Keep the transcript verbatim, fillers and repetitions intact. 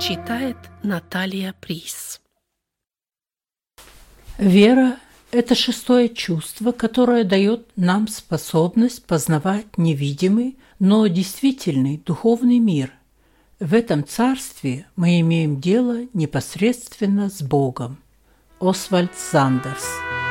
Читает Наталья Приис. Вера – это шестое чувство, которое дает нам способность познавать невидимый, но действительный духовный мир. В этом царстве мы имеем дело непосредственно с Богом. Освальд Сандерс.